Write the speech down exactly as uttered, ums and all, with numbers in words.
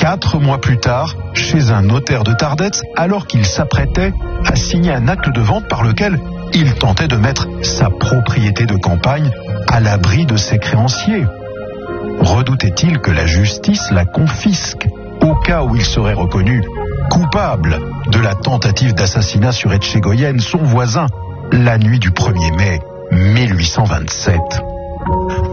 Quatre mois plus tard, chez un notaire de Tardets, alors qu'il s'apprêtait à signer un acte de vente par lequel il tentait de mettre sa propriété de campagne à l'abri de ses créanciers. Redoutait-il que la justice la confisque au cas où il serait reconnu coupable de la tentative d'assassinat sur Etchegoyen, son voisin, la nuit du premier mai mille huit cent vingt-sept.